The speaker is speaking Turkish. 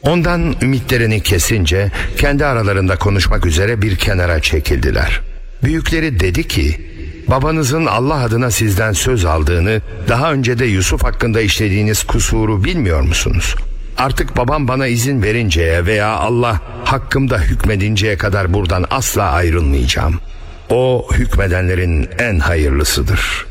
Ondan ümitlerini kesince kendi aralarında konuşmak üzere bir kenara çekildiler. Büyükleri dedi ki, babanızın Allah adına sizden söz aldığını, daha önce de Yusuf hakkında işlediğiniz kusuru bilmiyor musunuz? Artık babam bana izin verinceye veya Allah hakkımda hükmedinceye kadar buradan asla ayrılmayacağım. O hükmedenlerin en hayırlısıdır.